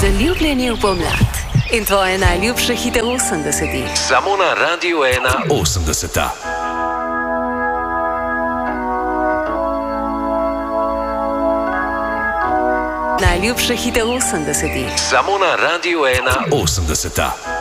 Zaljubljeni v pomlad in tvoje najljubše hite 80-ih. Samo na Radiu 1 80. Najljubše hite 80-ih. Samo na Radiu 1 80.